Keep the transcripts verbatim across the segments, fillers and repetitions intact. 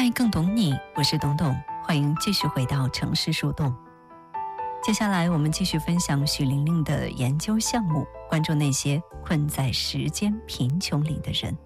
爱更懂你，我是董董，欢迎继续回到城市树洞。接下来我们继续分享许玲玲的研究项目，关注那些困在时间贫穷里的人。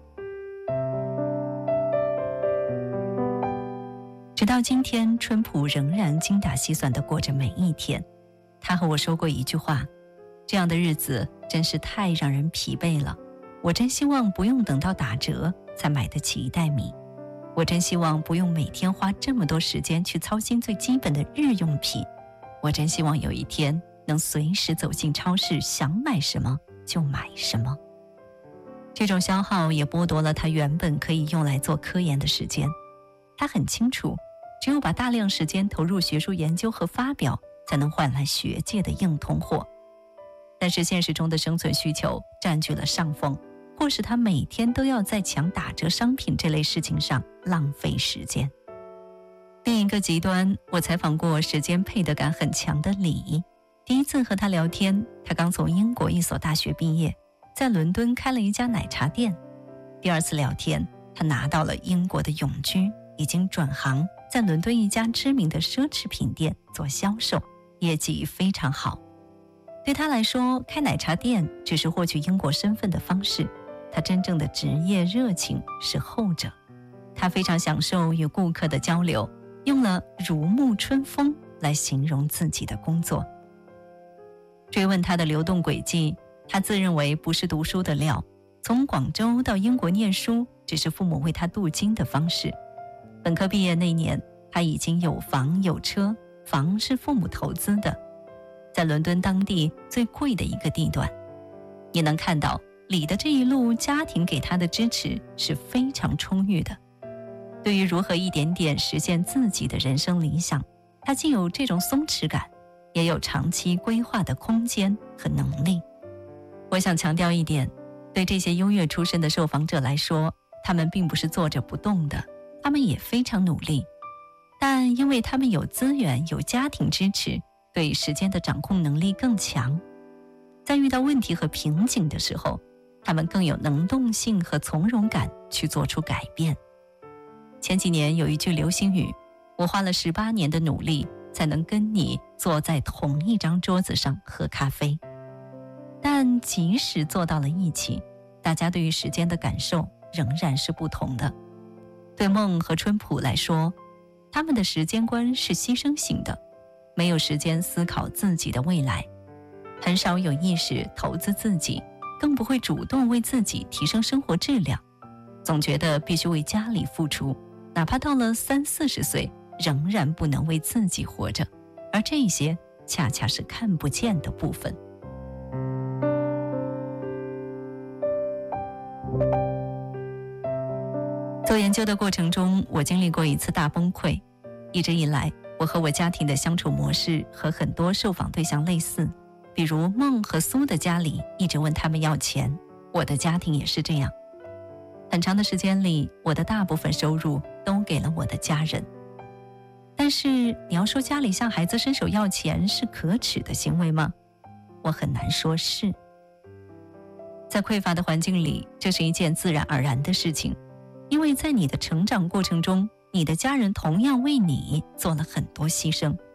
直到今天，春普仍然精打细算地过着每一天。他和我说过一句话，这样的日子真是太让人疲惫了，我真希望不用等到打折才买得起一袋米，我真希望不用每天花这么多时间去操心最基本的日用品，我真希望有一天能随时走进超市，想买什么就买什么。这种消耗也剥夺了他原本可以用来做科研的时间。他很清楚，只有把大量时间投入学术研究和发表，才能换来学界的硬通货。但是现实中的生存需求占据了上风，迫使他每天都要在抢打折商品这类事情上浪费时间。另一个极端，我采访过时间配得感很强的李。第一次和他聊天，他刚从英国一所大学毕业，在伦敦开了一家奶茶店。第二次聊天，他拿到了英国的永居，已经转行在伦敦一家知名的奢侈品店做销售，业绩非常好。对他来说，开奶茶店只是获取英国身份的方式，他真正的职业热情是后者。他非常享受与顾客的交流，用了如沐春风来形容自己的工作。追问他的流动轨迹，他自认为不是读书的料，从广州到英国念书只是父母为他镀金的方式。本科毕业那年，他已经有房有车，房是父母投资的，在伦敦当地最贵的一个地段。你能看到李的这一路家庭给他的支持是非常充裕的。对于如何一点点实现自己的人生理想，他既有这种松弛感，也有长期规划的空间和能力。我想强调一点，对这些优越出身的受访者来说，他们并不是坐着不动的，他们也非常努力，但因为他们有资源，有家庭支持，对时间的掌控能力更强。在遇到问题和瓶颈的时候，他们更有能动性和从容感去做出改变。前几年有一句流行语，我花了十八年的努力才能跟你坐在同一张桌子上喝咖啡。但即使坐到了一起，大家对于时间的感受仍然是不同的。对孟和春普来说，他们的时间观是牺牲型的，没有时间思考自己的未来，很少有意识投资自己，更不会主动为自己提升生活质量，总觉得必须为家里付出，哪怕到了三四十岁，仍然不能为自己活着，而这些恰恰是看不见的部分。做研究的过程中，我经历过一次大崩溃。一直以来，我和我家庭的相处模式和很多受访对象类似，比如孟和苏的家里一直问他们要钱，我的家庭也是这样。很长的时间里，我的大部分收入都给了我的家人。但是你要说家里向孩子伸手要钱是可耻的行为吗？我很难说是。在匮乏的环境里，这是一件自然而然的事情，因为在你的成长过程中，你的家人同样为你做了很多牺牲，